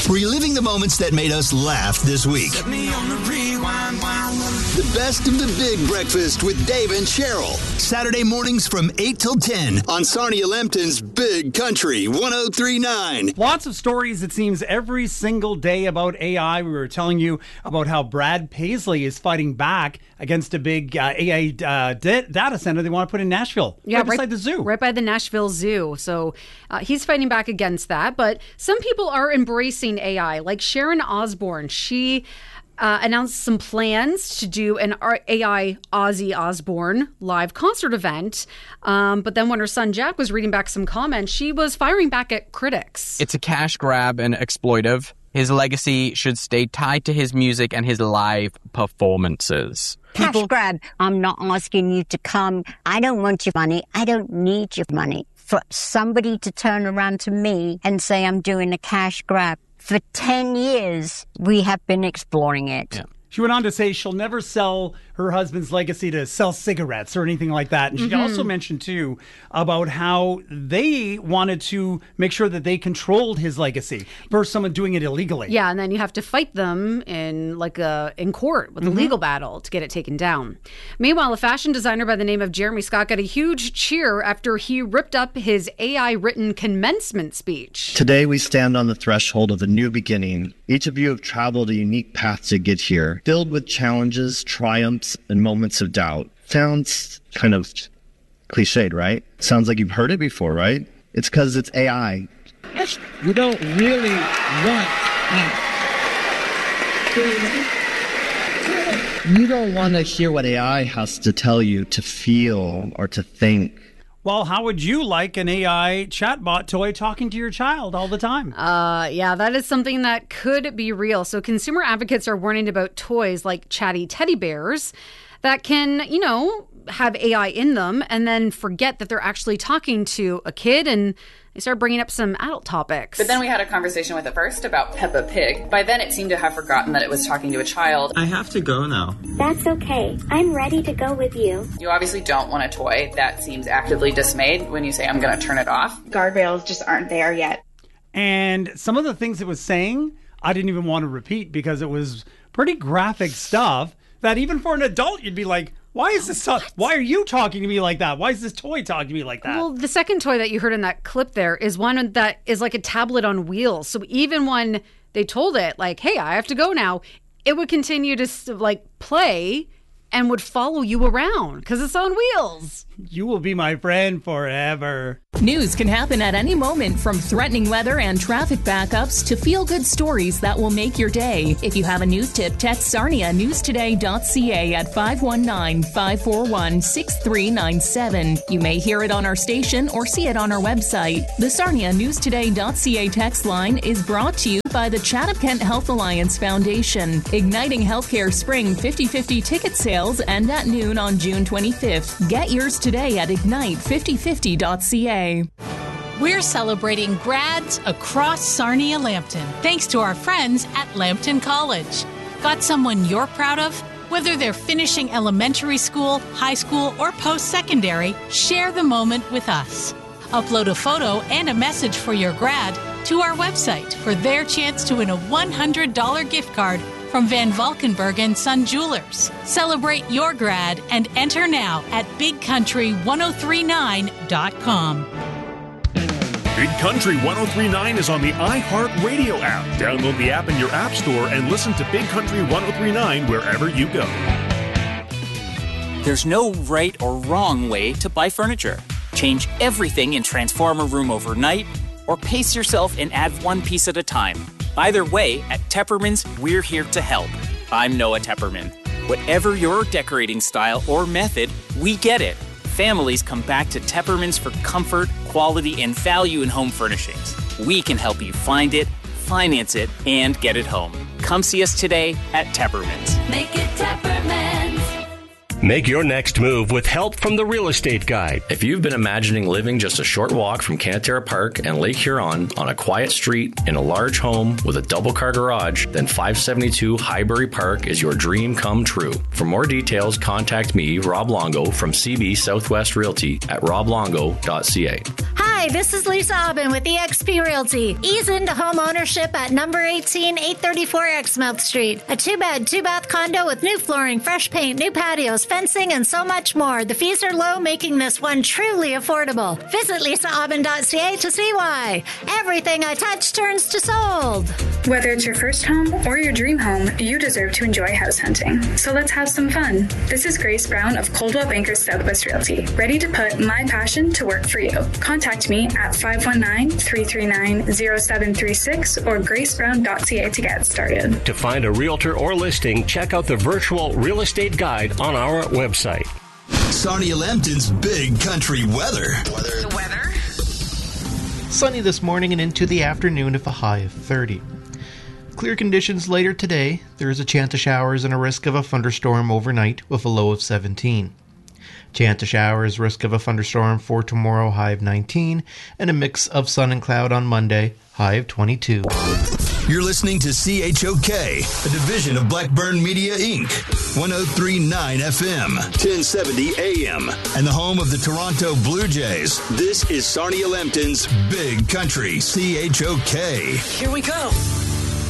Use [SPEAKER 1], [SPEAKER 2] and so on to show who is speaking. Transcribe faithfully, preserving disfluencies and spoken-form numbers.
[SPEAKER 1] reliving the moments that made us laugh this week.
[SPEAKER 2] Set me on the rewind.
[SPEAKER 1] The best of the Big Breakfast with Dave and Cheryl. Saturday mornings from eight till ten on Sarnia Lambton's Big Country one oh three point nine.
[SPEAKER 3] Lots of stories, it seems, every single day about A I. We were telling you about how Brad Paisley is fighting back against a big uh, A I uh, da- data center they want to put in Nashville,
[SPEAKER 4] yeah,
[SPEAKER 3] right beside
[SPEAKER 4] right,
[SPEAKER 3] the zoo.
[SPEAKER 4] Right by the Nashville Zoo. So uh, he's fighting back against that. But some people are embracing A I, like Sharon Osbourne. She uh, announced some plans to do an A I Ozzy Osbourne live concert event. Um, but then when her son Jack was reading back some comments, she was firing back at critics.
[SPEAKER 5] It's a cash grab and exploitive. His legacy should stay tied to his music and his live performances.
[SPEAKER 6] Cash grab. I'm not asking you to come. I don't want your money. I don't need your money. For somebody to turn around to me and say I'm doing a cash grab. For ten years, we have been exploring it.
[SPEAKER 3] Yeah. She went on to say she'll never sell her husband's legacy to sell cigarettes or anything like that. And she mm-hmm. also mentioned, too, about how they wanted to make sure that they controlled his legacy versus someone doing it illegally.
[SPEAKER 4] Yeah, and then you have to fight them in like a in court with mm-hmm. a legal battle to get it taken down. Meanwhile, a fashion designer by the name of Jeremy Scott got a huge cheer after he ripped up his A I-written commencement speech.
[SPEAKER 7] Today, we stand on the threshold of a new beginning. Each of you have traveled a unique path to get here, filled with challenges, triumphs, and moments of doubt. Sounds kind of cliched, right? Sounds like you've heard it before, right? It's because it's A I.
[SPEAKER 8] You don't really want...
[SPEAKER 7] You don't want to hear what A I has to tell you to feel or to think.
[SPEAKER 3] Well, how would you like an A I chatbot toy talking to your child all the time?
[SPEAKER 4] Uh, yeah, that is something that could be real. So consumer advocates are warning about toys like chatty teddy bears that can, you know, have A I in them and then forget that they're actually talking to a kid, and they start bringing up some adult topics.
[SPEAKER 9] But then we had a conversation with it first about Peppa Pig. By then it seemed to have forgotten that it was talking to a child.
[SPEAKER 8] I have to go now.
[SPEAKER 10] That's okay. I'm ready to go with you.
[SPEAKER 9] You obviously don't want a toy that seems actively dismayed when you say, I'm going to turn it off.
[SPEAKER 11] Guardrails just aren't there yet.
[SPEAKER 3] And some of the things it was saying, I didn't even want to repeat because it was pretty graphic stuff that even for an adult, you'd be like, why is this? So- why are you talking to me like that? Why is this toy talking to me like that?
[SPEAKER 4] Well, the second toy that you heard in that clip there is one that is like a tablet on wheels. So even when they told it, like, hey, I have to go now, it would continue to like play and would follow you around because it's on wheels.
[SPEAKER 3] You will be my friend forever.
[SPEAKER 12] News can happen at any moment, from threatening weather and traffic backups to feel-good stories that will make your day. If you have a news tip, text Sarnia news today dot c a at five one nine, five four one, six three nine seven. You may hear it on our station or see it on our website. The Sarnia news today dot c a text line is brought to you by the Chatham-Kent Health Alliance Foundation. Igniting Healthcare Spring fifty-fifty ticket sales end at noon on June twenty-fifth. Get yours today at ignite fifty fifty dot c a.
[SPEAKER 13] We're celebrating grads across Sarnia Lambton, thanks to our friends at Lambton College. Got someone you're proud of? Whether they're finishing elementary school, high school, or post-secondary, share the moment with us. Upload a photo and a message for your grad to our website for their chance to win a one hundred dollars gift card from Van Valkenburg and Son Jewelers. Celebrate your grad and enter now at big country ten thirty-nine dot com.
[SPEAKER 14] Big Country ten thirty-nine is on the iHeartRadio app. Download the app in your app store and listen to Big Country ten thirty-nine wherever you go.
[SPEAKER 15] There's no right or wrong way to buy furniture. Change everything and transform a room overnight, or pace yourself and add one piece at a time. Either way, at Tepperman's, we're here to help. I'm Noah Tepperman. Whatever your decorating style or method, we get it. Families come back to Tepperman's for comfort, quality, and value in home furnishings. We can help you find it, finance it, and get it home. Come see us today at Tepperman's.
[SPEAKER 2] Make it Tepperman's.
[SPEAKER 16] Make your next move with help from the Real Estate Guide.
[SPEAKER 17] If you've been imagining living just a short walk from Canaterra Park and Lake Huron on a quiet street in a large home with a double-car garage, then five seventy-two Highbury Park is your dream come true. For more details, contact me, Rob Longo, from C B Southwest Realty at rob longo dot c a.
[SPEAKER 6] Hi,
[SPEAKER 18] Hi, this is Lisa Aubin with E X P Realty. Ease into home ownership at number eighteen, eight thirty-four Exmouth Street. A two-bed, two-bath condo with new flooring, fresh paint, new patios, fencing, and so much more. The fees are low, making this one truly affordable. Visit lisa aubin dot c a to see why. Everything I touch turns to sold.
[SPEAKER 19] Whether it's your first home or your dream home, you deserve to enjoy house hunting. So let's have some fun. This is Grace Brown of Coldwell Banker Southwest Realty, ready to put my passion to work for you. Contact me at five one nine, three three nine, zero seven three six or grace brown dot c a to get started.
[SPEAKER 16] To find a realtor or listing, check out the virtual real estate guide on our website.
[SPEAKER 1] Sarnia Lambton's Big Country Weather.
[SPEAKER 2] The weather?
[SPEAKER 20] Sunny this morning and into the afternoon with a high of thirty. Clear conditions later today. There is a chance of showers and a risk of a thunderstorm overnight with a low of seventeen. Chance of showers, risk of a thunderstorm for tomorrow, high of nineteen, and a mix of sun and cloud on Monday, high of twenty-two.
[SPEAKER 1] You're listening to C H O K, a division of Blackburn Media, Incorporated, one oh three point nine F M, ten seventy A M, and the home of the Toronto Blue Jays. This is Sarnia Lambton's Big Country, C H O K.
[SPEAKER 2] Here we go.